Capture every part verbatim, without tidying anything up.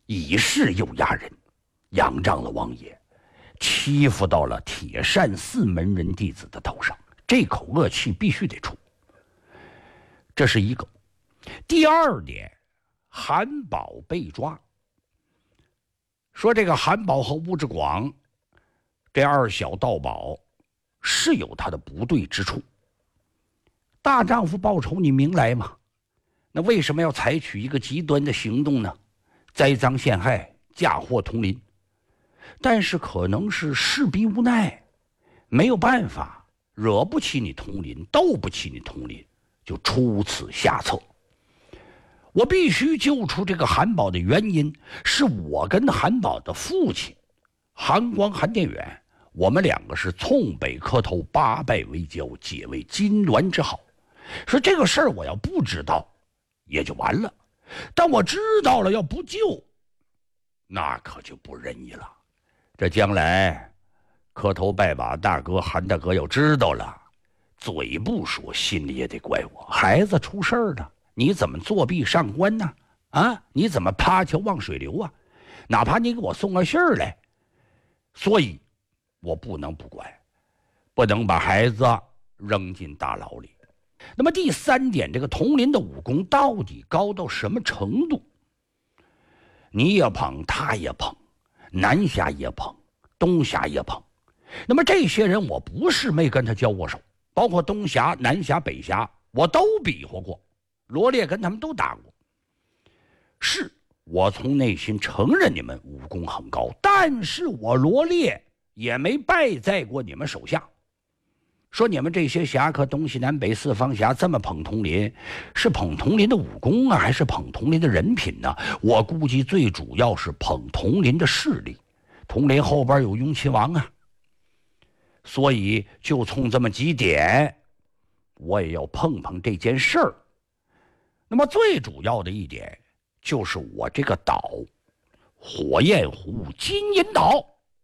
以势诱压人，仰仗了王爷，欺负到了铁扇寺门人弟子的头上，这口恶气必须得出。这是一个。第二点，韩宝被抓。说这个韩宝和吴志广这二小盗宝是有他的不对之处。大丈夫报仇你明来嘛，那为什么要采取一个极端的行动呢？栽赃陷害，嫁祸同林。但是可能是势逼无奈，没有办法，惹不起你同林，斗不起你同林，就出此下策。我必须救出这个韩宝的原因，是我跟韩宝的父亲韩光韩殿远，我们两个是从北磕头，八拜为交，结为金銮之好。说这个事儿我要不知道也就完了，但我知道了要不救，那可就不仁义了。这将来磕头拜把大哥韩大哥要知道了，嘴不说，心里也得怪我。孩子出事儿了，你怎么作弊上官呢？啊，你怎么趴桥望水流啊？哪怕你给我送个信儿来，所以我不能不管，不能把孩子扔进大牢里。那么第三点，这个佟林的武功到底高到什么程度？你也捧，他也捧，南侠也捧，东侠也捧。那么这些人我不是没跟他交过手，包括东侠、南侠、北侠，我都比划过，罗烈跟他们都打过。是我从内心承认你们武功很高，但是我罗烈也没败在过你们手下。说你们这些侠客东西南北四方侠这么捧佟林，是捧佟林的武功啊，还是捧佟林的人品呢？我估计最主要是捧佟林的势力。佟林后边有雍亲王啊，所以就从这么几点，我也要碰碰这件事儿。那么最主要的一点就是我这个岛火焰湖金银岛，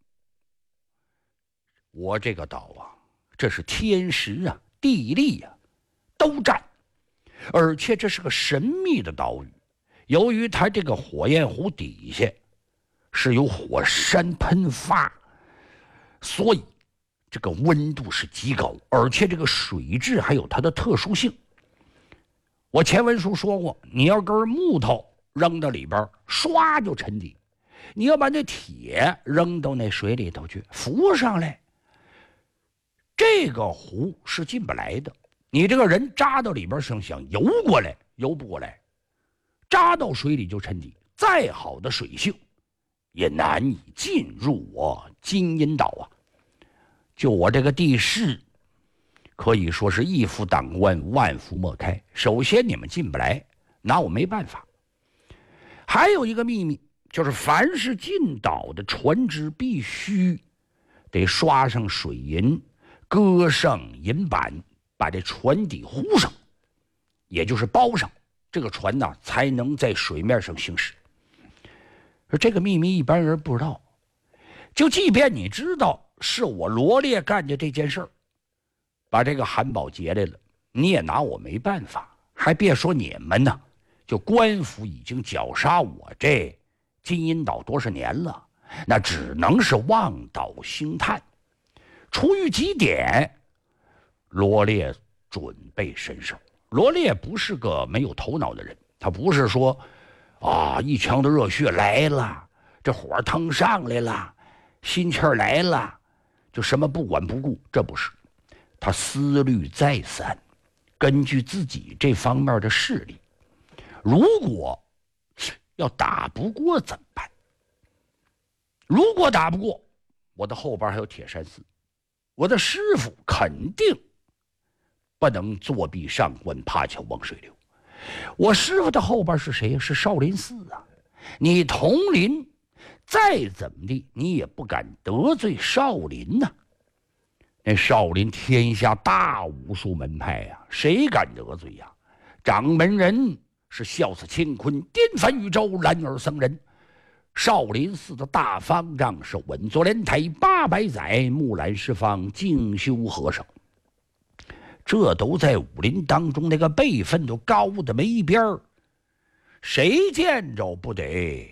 我这个岛啊，这是天时啊地利啊都占，而且这是个神秘的岛屿。由于它这个火焰湖底下是有火山喷发，所以这个温度是极高，而且这个水质还有它的特殊性。我前文书说过，你要根木头扔到里边，唰就沉底；你要把那铁扔到那水里头去，浮上来。这个湖是进不来的，你这个人扎到里边想想游过来，游不过来，扎到水里就沉底，再好的水性也难以进入我金银岛啊。就我这个地势，可以说是一夫当关，万夫莫开。首先你们进不来，拿我没办法。还有一个秘密，就是凡是进岛的船只必须得刷上水银，搁上银板，把这船底糊上，也就是包上，这个船呢才能在水面上行驶。而这个秘密一般人不知道，就即便你知道是我罗烈干的这件事儿，把这个韩宝劫来了，你也拿我没办法。还别说你们呢，就官府已经绞杀我这金银岛多少年了，那只能是望岛兴叹。出于几点，罗烈准备伸手。罗烈不是个没有头脑的人，他不是说啊一腔的热血来了，这火腾上来了，心气儿来了，就什么不管不顾，这不是。他思虑再三，根据自己这方面的势力，如果要打不过怎么办？如果打不过，我的后边还有铁山寺，我的师傅肯定不能作弊上官，趴桥望水流。我师傅的后边是谁？是少林寺啊！你佟林再怎么地，你也不敢得罪少林呐、啊。那少林天下大武术门派呀、啊，谁敢得罪呀、啊？掌门人是笑死乾坤，颠翻宇宙，蓝耳僧人。少林寺的大方丈是稳坐莲台八百载，木兰释放静修和尚。这都在武林当中，那个辈分都高的没边儿，谁见着不得